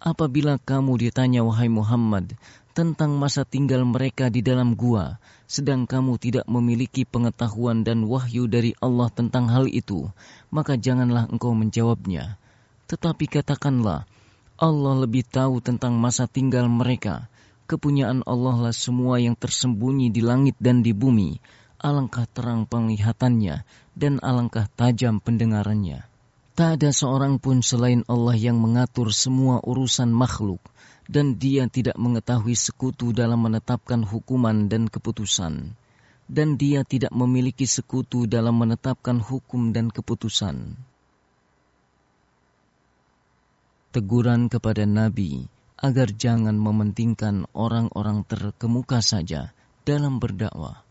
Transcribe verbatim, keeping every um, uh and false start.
Apabila kamu ditanya, wahai Muhammad, tentang masa tinggal mereka di dalam gua, sedang kamu tidak memiliki pengetahuan dan wahyu dari Allah tentang hal itu, maka janganlah engkau menjawabnya. Tetapi katakanlah, Allah lebih tahu tentang masa tinggal mereka. Kepunyaan Allah lah semua yang tersembunyi di langit dan di bumi. Alangkah terang penglihatannya dan alangkah tajam pendengarannya. Tak ada seorang pun selain Allah yang mengatur semua urusan makhluk, dan Dia tidak mengetahui sekutu dalam menetapkan hukuman dan keputusan. Dan Dia tidak memiliki sekutu dalam menetapkan hukum dan keputusan. Teguran kepada Nabi agar jangan mementingkan orang-orang terkemuka saja dalam berdakwah.